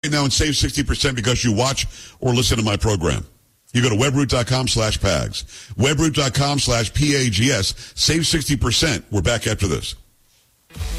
right now and save 60% because you watch or listen to my program. You go to webroot.com/PAGS. Webroot.com/PAGS. Save 60%. We're back after this.